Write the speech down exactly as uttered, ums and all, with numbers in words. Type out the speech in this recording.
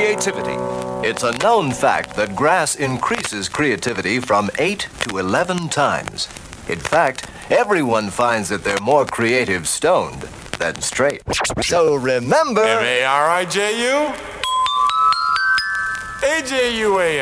creativity. It's a known fact that grass increases creativity from eight to eleven times. In fact, everyone finds that they're more creative stoned than straight. So remember... M A R I J U? A J U A N.